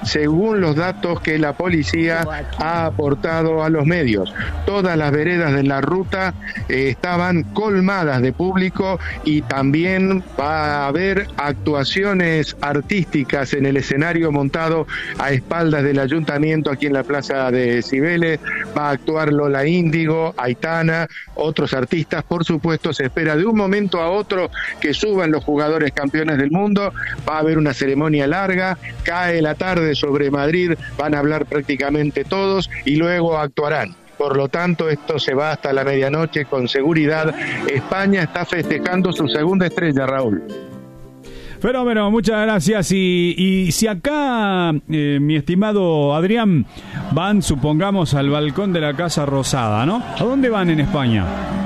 según los datos que la policía ha aportado a los medios. Todas las veredas de la ruta estaban colmadas de público y también va a haber actuaciones artísticas en el escenario montado a espaldas del ayuntamiento aquí en la plaza de Cibeles. Va a actuar Lola Índigo, Aitana, otros artistas. Por supuesto, se espera de un momento a otro que suban los jugadores campeones del mundo. Va a haber una ceremonia larga, cae la tarde sobre Madrid, van a hablar prácticamente todos y luego actuarán. Por lo tanto, esto se va hasta la medianoche con seguridad. España está festejando su segunda estrella, Raúl. Fenómeno, muchas gracias. Y si acá, mi estimado Adrián, van, supongamos, al balcón de la Casa Rosada, ¿no? ¿A dónde van en España?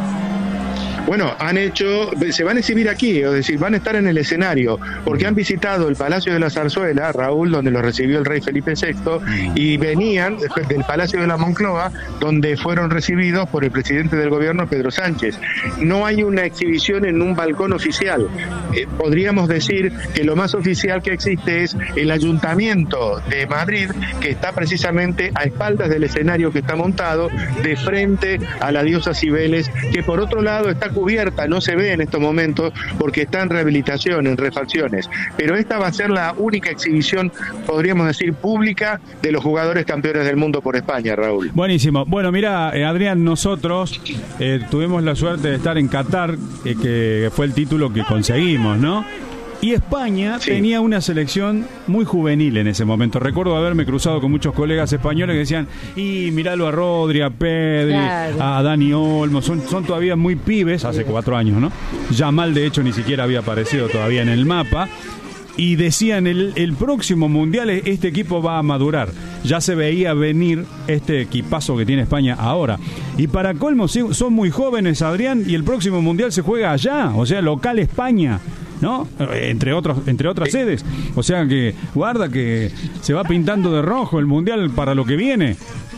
Bueno, se van a exhibir aquí, es decir, van a estar en el escenario, porque han visitado el Palacio de la Zarzuela, Raúl, donde los recibió el rey Felipe VI, y venían del Palacio de la Moncloa, donde fueron recibidos por el presidente del gobierno, Pedro Sánchez. No hay una exhibición en un balcón oficial. Podríamos decir que lo más oficial que existe es el Ayuntamiento de Madrid, que está precisamente a espaldas del escenario que está montado, de frente a la diosa Cibeles, que por otro lado está cubierta, no se ve en estos momentos porque está en rehabilitación, en refacciones, pero esta va a ser la única exhibición, podríamos decir, pública de los jugadores campeones del mundo por España, Raúl. Buenísimo. Bueno, mira, Adrián, nosotros tuvimos la suerte de estar en Qatar, que fue el título que conseguimos, ¿no? Y España tenía una selección muy juvenil en ese momento. Recuerdo haberme cruzado con muchos colegas españoles que decían, y miralo a Rodri, a Pedri, a Dani Olmo, son todavía muy pibes, hace 4 años, ¿no? Yamal, de hecho, ni siquiera había aparecido todavía en el mapa. Y decían, el próximo Mundial este equipo va a madurar. Ya se veía venir este equipazo que tiene España ahora. Y para colmo, son muy jóvenes, Adrián, y el próximo Mundial se juega allá, o sea, local España, ¿no? Entre otras sedes. O sea que guarda que se va pintando de rojo el Mundial para lo que viene.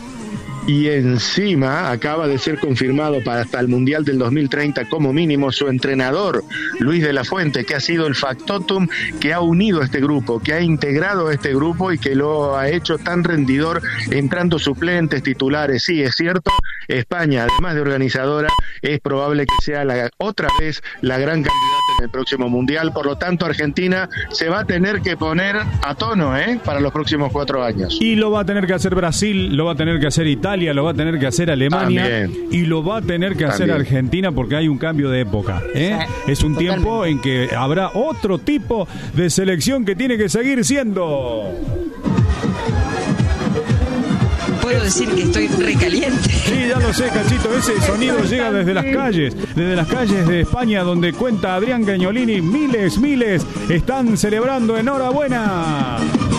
Y encima acaba de ser confirmado para hasta el Mundial del 2030 como mínimo su entrenador, Luis de la Fuente, que ha sido el factotum que ha unido este grupo, que ha integrado este grupo y que lo ha hecho tan rendidor, entrando suplentes, titulares. Sí, es cierto, España, además de organizadora, es probable que sea otra vez la gran candidata en el próximo Mundial. Por lo tanto, Argentina se va a tener que poner a tono para los próximos 4 años. Y lo va a tener que hacer Brasil, lo va a tener que hacer Italia, lo va a tener que hacer Alemania. También. Y lo va a tener que hacer Argentina, porque hay un cambio de época. Es un tiempo en que habrá otro tipo de selección que tiene que seguir siendo. Puedo decir que estoy recaliente. Sí, ya lo sé, Cachito, ese sonido llega desde las calles de España, donde cuenta Adrián Gagnolini, miles están celebrando. Enhorabuena.